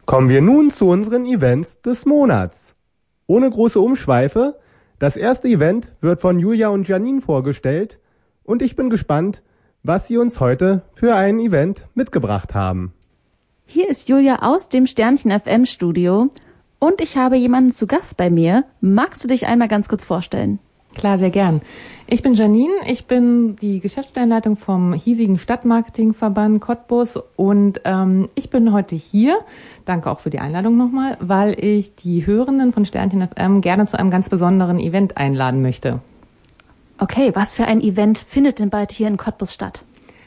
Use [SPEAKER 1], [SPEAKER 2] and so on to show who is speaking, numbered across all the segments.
[SPEAKER 1] Kommen wir nun zu unseren Events des Monats. Ohne große Umschweife, das erste Event wird von Julia und Janine vorgestellt und ich bin gespannt, was sie uns heute für ein Event mitgebracht haben.
[SPEAKER 2] Hier ist Julia aus dem Sternchen FM Studio und ich habe jemanden zu Gast bei mir. Magst du dich einmal ganz kurz vorstellen?
[SPEAKER 3] Klar, sehr gern. Ich bin Janine, ich bin die Geschäftsstellenleitung vom hiesigen Stadtmarketingverband Cottbus und ich bin heute hier, danke auch für die Einladung nochmal, weil ich die Hörenden von Sternchen FM gerne zu einem ganz besonderen Event einladen möchte.
[SPEAKER 2] Okay, was für ein Event findet denn bald hier in Cottbus statt?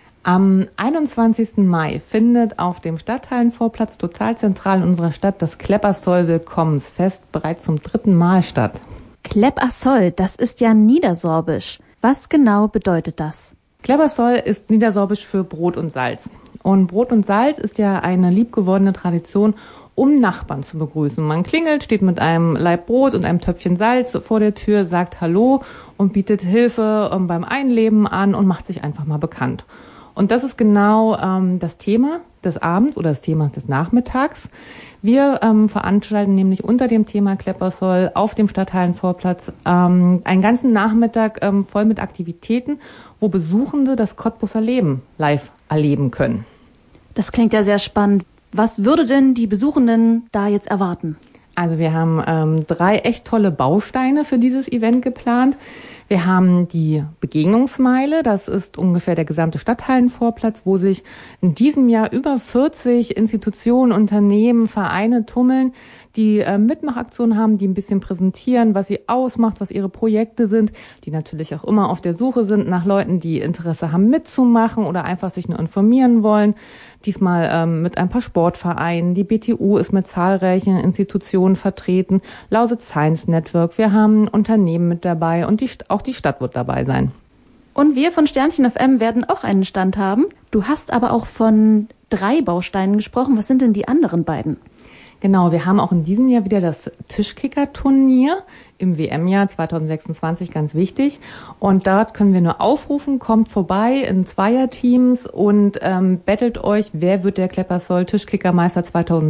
[SPEAKER 3] Am 21. Mai findet auf dem Stadthallenvorplatz total zentral in unserer Stadt das Kleppersoll-Willkommensfest bereits zum 3. Mal statt.
[SPEAKER 2] Kleppersoll, das ist ja Niedersorbisch. Was genau bedeutet das?
[SPEAKER 3] Kleppersoll ist Niedersorbisch für Brot und Salz. Und Brot und Salz ist ja eine liebgewordene Tradition, um Nachbarn zu begrüßen. Man klingelt, steht mit einem Laib Brot und einem Töpfchen Salz vor der Tür, sagt Hallo und bietet Hilfe beim Einleben an und macht sich einfach mal bekannt. Und das ist genau das Thema des Abends oder das Thema des Nachmittags. Wir veranstalten nämlich unter dem Thema Kleppersoll auf dem Stadthallenvorplatz einen ganzen Nachmittag voll mit Aktivitäten, wo Besuchende das Cottbuser Leben live erleben können.
[SPEAKER 2] Das klingt ja sehr spannend. Was würde denn die Besuchenden da jetzt erwarten?
[SPEAKER 3] Also wir haben 3 echt tolle Bausteine für dieses Event geplant. Wir haben die Begegnungsmeile, das ist ungefähr der gesamte Stadthallenvorplatz, wo sich in diesem Jahr über 40 Institutionen, Unternehmen, Vereine tummeln, die Mitmachaktionen haben, die ein bisschen präsentieren, was sie ausmacht, was ihre Projekte sind, die natürlich auch immer auf der Suche sind nach Leuten, die Interesse haben mitzumachen oder einfach sich nur informieren wollen. Diesmal mit ein paar Sportvereinen. Die BTU ist mit zahlreichen Institutionen vertreten. Lausitz Science Network. Wir haben Unternehmen mit dabei und auch die Stadt wird dabei sein.
[SPEAKER 2] Und wir von Sternchen FM werden auch einen Stand haben. Du hast aber auch von 3 Bausteinen gesprochen. Was sind denn die anderen beiden?
[SPEAKER 3] Genau, wir haben auch in diesem Jahr wieder das Tischkicker-Turnier im WM-Jahr 2026, ganz wichtig. Und dort können wir nur aufrufen, kommt vorbei in Zweierteams und bettelt euch, wer wird der Kleppersoll Tischkickermeister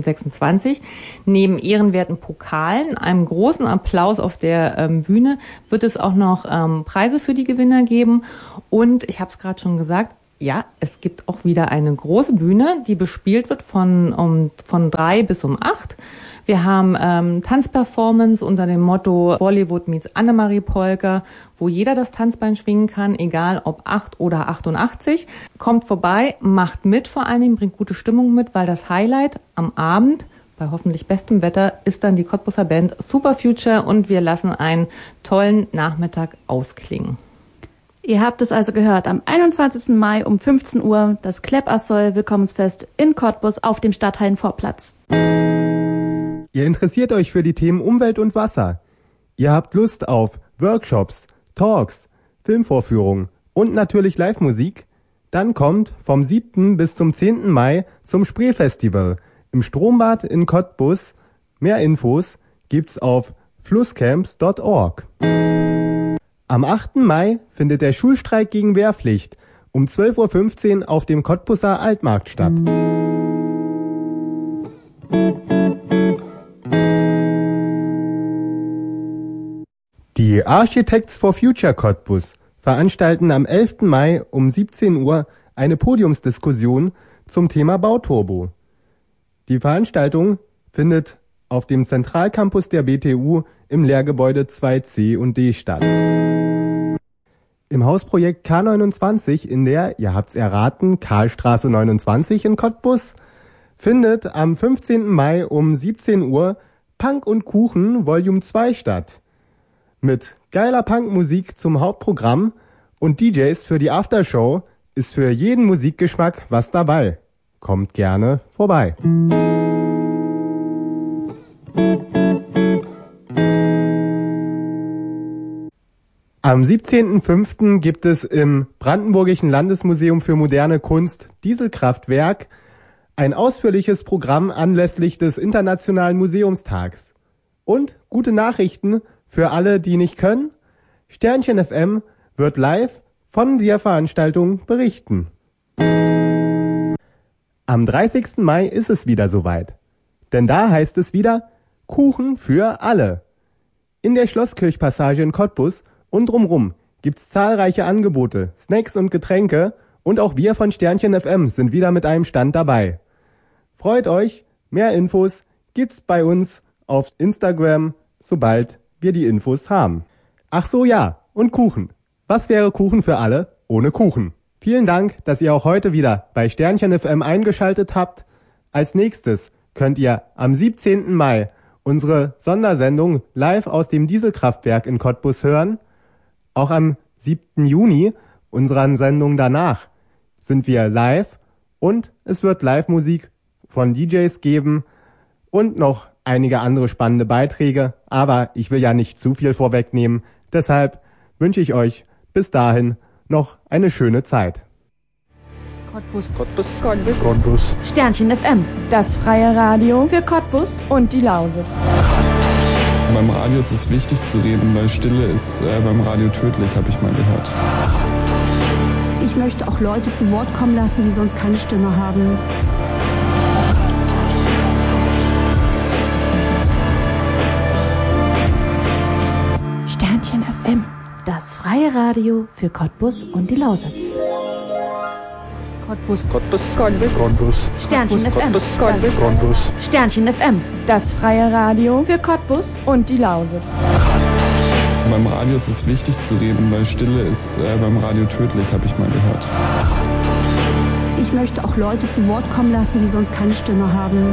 [SPEAKER 3] 2026. Neben ehrenwerten Pokalen, einem großen Applaus auf der Bühne, wird es auch noch Preise für die Gewinner geben. Und ich habe es gerade schon gesagt, ja, es gibt auch wieder eine große Bühne, die bespielt wird von 3 bis um 8. Wir haben Tanzperformance unter dem Motto Bollywood meets Annemarie Polka, wo jeder das Tanzbein schwingen kann, egal ob 8 oder 88. Kommt vorbei, macht mit vor allen Dingen, bringt gute Stimmung mit, weil das Highlight am Abend bei hoffentlich bestem Wetter ist dann die Cottbuser Band Super Future und wir lassen einen tollen Nachmittag ausklingen.
[SPEAKER 2] Ihr habt es also gehört, am 21. Mai um 15 Uhr das Kleppersoll Willkommensfest in Cottbus auf dem Stadthallenvorplatz.
[SPEAKER 1] Ihr interessiert euch für die Themen Umwelt und Wasser. Ihr habt Lust auf Workshops, Talks, Filmvorführungen und natürlich Live-Musik? Dann kommt vom 7. bis zum 10. Mai zum Spreefestival im Strombad in Cottbus. Mehr Infos gibt's auf flusscamps.org. Am 8. Mai findet der Schulstreik gegen Wehrpflicht um 12.15 Uhr auf dem Cottbuser Altmarkt statt. Die Architects for Future Cottbus veranstalten am 11. Mai um 17 Uhr eine Podiumsdiskussion zum Thema Bauturbo. Die Veranstaltung findet auf dem Zentralcampus der BTU im Lehrgebäude 2C und D statt. Im Hausprojekt K29 in der, ihr habt's erraten, Karlstraße 29 in Cottbus findet am 15. Mai um 17 Uhr Punk und Kuchen Volume 2 statt. Mit geiler Punkmusik zum Hauptprogramm und DJs für die Aftershow ist für jeden Musikgeschmack was dabei. Kommt gerne vorbei. Am 17.05. gibt es im Brandenburgischen Landesmuseum für moderne Kunst Dieselkraftwerk ein ausführliches Programm anlässlich des Internationalen Museumstags. Und gute Nachrichten für alle, die nicht können. Sternchen FM wird live von der Veranstaltung berichten. Am 30. Mai ist es wieder soweit. Denn da heißt es wieder Kuchen für alle. In der Schlosskirchpassage in Cottbus und drumrum gibt's zahlreiche Angebote, Snacks und Getränke und auch wir von Sternchen FM sind wieder mit einem Stand dabei. Freut euch, mehr Infos gibt's bei uns auf Instagram, sobald wir die Infos haben. Ach so, ja, und Kuchen. Was wäre Kuchen für alle ohne Kuchen? Vielen Dank, dass ihr auch heute wieder bei Sternchen FM eingeschaltet habt. Als nächstes könnt ihr am 17. Mai unsere Sondersendung live aus dem Dieselkraftwerk in Cottbus hören. Auch am 7. Juni, unserer Sendung danach, sind wir live und es wird Live-Musik von DJs geben und noch einige andere spannende Beiträge. Aber ich will ja nicht zu viel vorwegnehmen. Deshalb wünsche ich euch bis dahin noch eine schöne Zeit.
[SPEAKER 2] Cottbus.
[SPEAKER 4] Sternchen FM.
[SPEAKER 2] Das freie Radio für Cottbus und die Lausitz.
[SPEAKER 5] Beim Radio ist es wichtig zu reden, weil Stille ist beim Radio tödlich, habe ich mal gehört.
[SPEAKER 6] Ich möchte auch Leute zu Wort kommen lassen, die sonst keine Stimme haben.
[SPEAKER 4] Sternchen FM. Das freie Radio für Cottbus und die Lausitz.
[SPEAKER 2] Cottbus.
[SPEAKER 4] Sternchen FM. Sternchen FM.
[SPEAKER 2] Das freie Radio für Cottbus und die Lausitz.
[SPEAKER 5] Beim Radio ist es wichtig zu reden, weil Stille ist beim Radio tödlich, habe ich mal gehört.
[SPEAKER 6] Ich möchte auch Leute zu Wort kommen lassen, die sonst keine Stimme haben.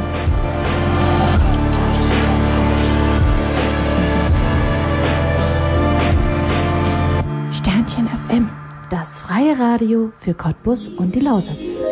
[SPEAKER 4] Sternchen FM. Das freie Radio für Cottbus und die Lausitz.